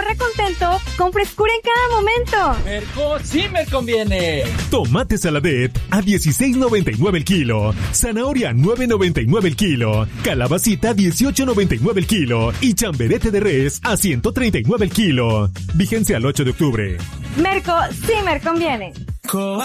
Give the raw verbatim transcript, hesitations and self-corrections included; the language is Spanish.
recontento con frescura en cada momento. Merco sí me conviene. Tomate Saladet a dieciséis noventa y nueve el kilo. Zanahoria nueve noventa y nueve el kilo. Calabacita dieciocho noventa y nueve el kilo. Y chamberete de res a ciento treinta y nueve el kilo. Vigencia al ocho de octubre. Merco sí me conviene.